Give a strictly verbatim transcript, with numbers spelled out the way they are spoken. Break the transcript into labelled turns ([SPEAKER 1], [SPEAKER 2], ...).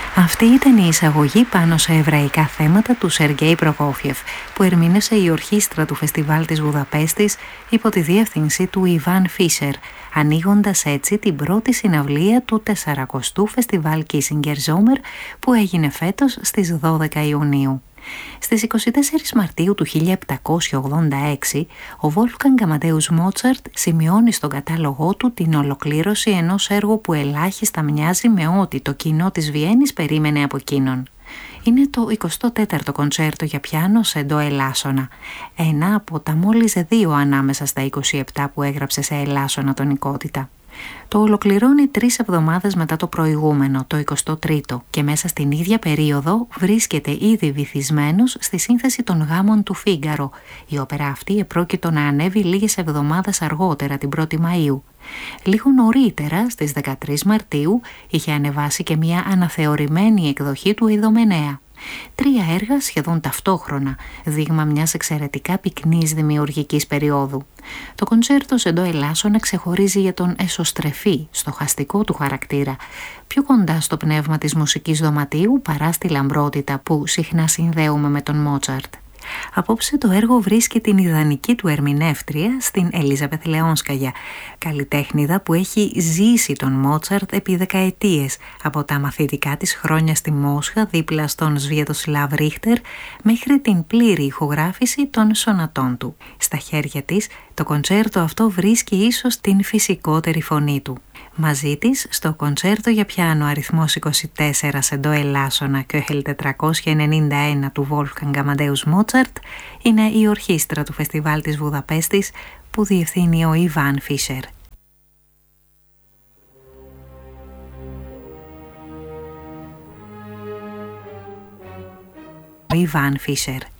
[SPEAKER 1] Αυτή ήταν η εισαγωγή πάνω σε εβραϊκά θέματα του Σεργέη Προκόφιεφ, που ερμήνευσε η ορχήστρα του Φεστιβάλ της Βουδαπέστης υπό τη διεύθυνση του Ιβάν Φίσερ, ανοίγοντας έτσι την πρώτη συναυλία του τεσσαρακοστού Φεστιβάλ Kissinger Sommer που έγινε φέτος στις δώδεκα Ιουνίου. Στις είκοσι τέσσερις Μαρτίου του χίλια επτακόσια ογδόντα έξι, ο Wolfgang Amadeus Mozart σημειώνει στον κατάλογό του την ολοκλήρωση ενός έργου που ελάχιστα μοιάζει με ό,τι το κοινό της Βιέννης περίμενε από εκείνον. Είναι το εικοστό τέταρτο κοντσέρτο για πιάνο σε ντο ελάσσονα, ένα από τα μόλις δύο ανάμεσα στα είκοσι επτά που έγραψε σε ελάσσονα τονικότητα. Το ολοκληρώνει τρεις εβδομάδες μετά το προηγούμενο, το εικοστό τρίτο, και μέσα στην ίδια περίοδο βρίσκεται ήδη βυθισμένος στη σύνθεση των γάμων του Φίγκαρο. Η όπερα αυτή επρόκειτο να ανέβει λίγες εβδομάδες αργότερα, την πρώτη Μαΐου. Λίγο νωρίτερα, στις δεκατρείς Μαρτίου, είχε ανεβάσει και μια αναθεωρημένη εκδοχή του Ιδομενέα. Τρία έργα σχεδόν ταυτόχρονα, δείγμα μιας εξαιρετικά πυκνής δημιουργικής περίοδου. Το κοντσέρτο σε ντο ελάσσονα ξεχωρίζει για τον εσωστρεφή, στοχαστικό του χαρακτήρα, πιο κοντά στο πνεύμα της μουσικής δωματίου παρά στη λαμπρότητα που συχνά συνδέουμε με τον Μότσαρτ. Απόψε το έργο βρίσκει την ιδανική του ερμηνεύτρια στην Ελίζαπεθ Λεόνσκαγια, καλλιτέχνηδα που έχει ζήσει τον Μότσαρτ επί δεκαετίες, από τα μαθητικά της χρόνια στη Μόσχα δίπλα στον Σβιατοσλάβ Ρίχτερ μέχρι την πλήρη ηχογράφηση των σονατών του. Στα χέρια της το κοντσέρτο αυτό βρίσκει ίσως την φυσικότερη φωνή του. Μαζί της, στο κοντσέρτο για πιάνο αριθμός είκοσι τέσσερα σε ντο ελάσσονα Köchel τετρακόσια ενενήντα ένα του Wolfgang Amadeus Mozart, είναι η ορχήστρα του Φεστιβάλ της Βουδαπέστης που διευθύνει ο Ιβάν Φίσερ. Ο Ιβάν Φίσερ.